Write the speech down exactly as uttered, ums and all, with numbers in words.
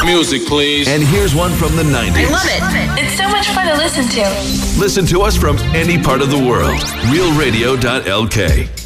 Music, please. And here's one from the nineties. I love it. It's so much fun to listen to. Listen to us from any part of the world. real radio dot l k.